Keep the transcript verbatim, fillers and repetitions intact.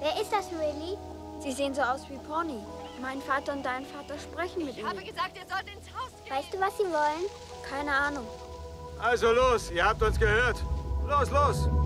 Wer ist das, Willy? Sie sehen so aus wie Pony. Mein Vater und dein Vater sprechen mit ihnen. Ich habe gesagt, ihr sollt ins Haus gehen. Weißt du, was sie wollen? Keine Ahnung. Also los, ihr habt uns gehört. Los, los!